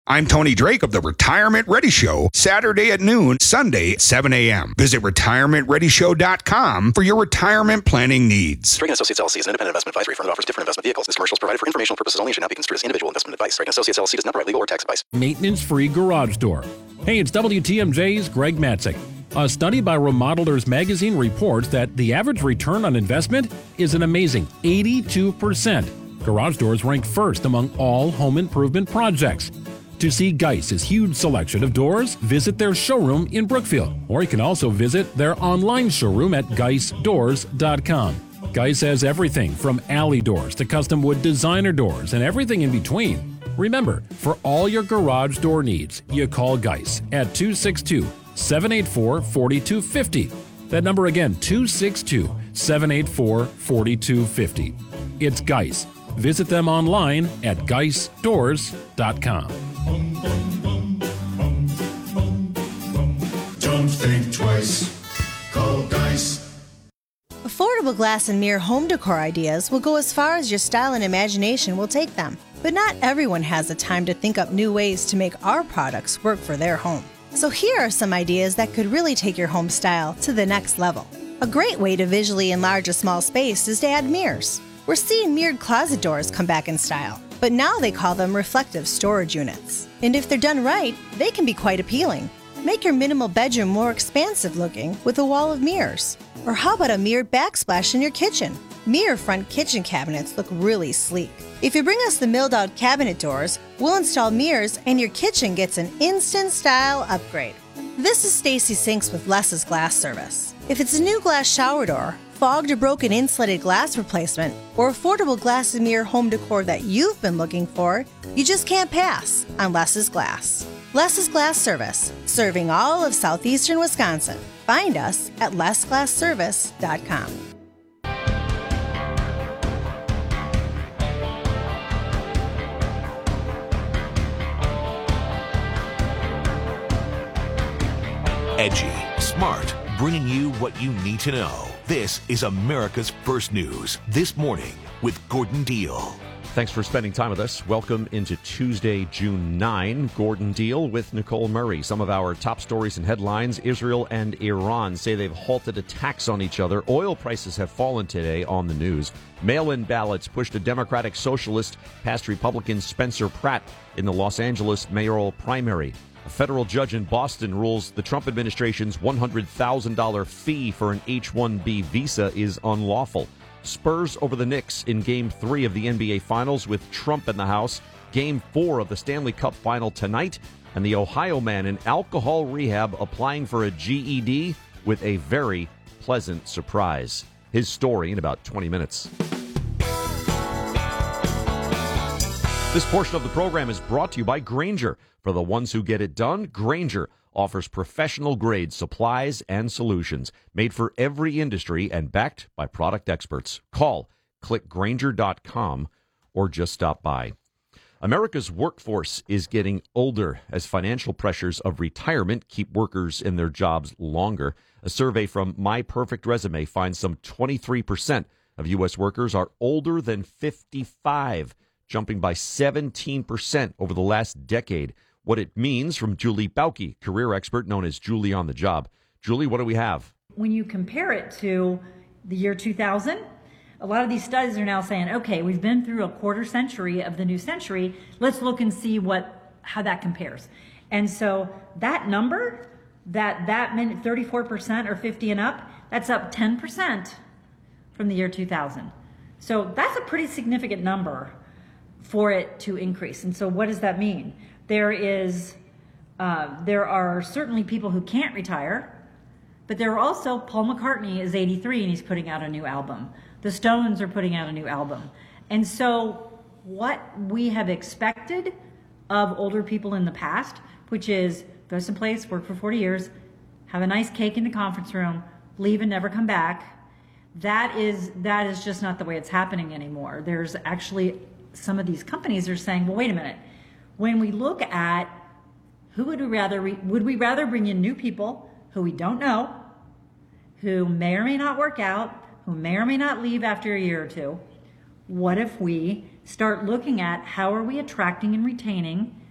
I'm Tony Drake of the Retirement Ready Show, Saturday at noon, Sunday at 7 a.m. Visit retirementreadyshow.com for your retirement planning needs. Dragon Associates LLC is an independent investment advisory firm that offers different investment vehicles. This commercial is provided for informational purposes only and should not be construed as individual investment advice. Dragon Associates LLC does not provide legal or tax advice. Maintenance-free garage door. Hey, it's WTMJ's Greg Matzik. A study by Remodelers Magazine reports that the average return on investment is an amazing 82%. Garage doors rank first among all home improvement projects. To see Geiss's huge selection of doors, visit their showroom in Brookfield, or you can also visit their online showroom at geissdoors.com. Geiss has everything from alley doors to custom wood designer doors and everything in between. Remember, for all your garage door needs, you call Geiss at 262-784-4250. That number again, 262-784-4250. It's Geiss. Visit them online at geissdoors.com. Don't think twice. Call Geiss. Affordable glass and mirror home decor ideas will go as far as your style and imagination will take them. But not everyone has the time to think up new ways to make our products work for their home. So here are some ideas that could really take your home style to the next level. A great way to visually enlarge a small space is to add mirrors. We're seeing mirrored closet doors come back in style, but now they call them reflective storage units. And if they're done right, they can be quite appealing. Make your minimal bedroom more expansive looking with a wall of mirrors. Or how about a mirrored backsplash in your kitchen? Mirror front kitchen cabinets look really sleek. If you bring us the milled out cabinet doors, we'll install mirrors and your kitchen gets an instant style upgrade. This is Stacy Sinks with Less's Glass Service. If it's a new glass shower door, fogged or broken insulated glass replacement, or affordable glass and mirror home decor that you've been looking for, you just can't pass on Less's Glass. Less's Glass Service, serving all of southeastern Wisconsin. Find us at lessglassservice.com. Edgy, smart, bringing you what you need to know. This is America's First News, This Morning with Gordon Deal. Thanks for spending time with us. Welcome into Tuesday, June 9. Gordon Deal with Nicole Murray. Some of our top stories and headlines. Israel and Iran say they've halted attacks on each other. Oil prices have fallen today on the news. Mail-in ballots pushed a Democratic Socialist past Republican Spencer Pratt in the Los Angeles mayoral primary. A federal judge in Boston rules the Trump administration's $100,000 fee for an H-1B visa is unlawful. Spurs over the Knicks in Game 3 of the NBA Finals with Trump in the house. Game 4 of the Stanley Cup Final tonight. And the Ohio man in alcohol rehab applying for a GED with a very pleasant surprise. His story in about 20 minutes. This portion of the program is brought to you by Grainger. For the ones who get it done, Grainger offers professional-grade supplies and solutions made for every industry and backed by product experts. Call, click Grainger.com, or just stop by. America's workforce is getting older as financial pressures of retirement keep workers in their jobs longer. A survey from My Perfect Resume finds some 23% of U.S. workers are older than 55, jumping by 17% over the last decade. What it means from Julie Bauke, career expert known as Julie on the Job. Julie, what do we have? When you compare it to the year 2000, a lot of these studies are now saying, okay, we've been through a quarter century of the new century. Let's look and see how that compares. And so that number, that 34% or 50 and up, that's up 10% from the year 2000. So that's a pretty significant number for it to increase. And so what does that mean? There are certainly people who can't retire, but there are also, Paul McCartney is 83 and he's putting out a new album. The Stones are putting out a new album. And so what we have expected of older people in the past, which is go someplace, work for 40 years, have a nice cake in the conference room, leave and never come back, that is just not the way it's happening anymore. There's actually some of these companies are saying, well, wait a minute. When we look at who would we rather bring in new people who we don't know, who may or may not work out, who may or may not leave after a year or two? What if we start looking at how are we attracting and retaining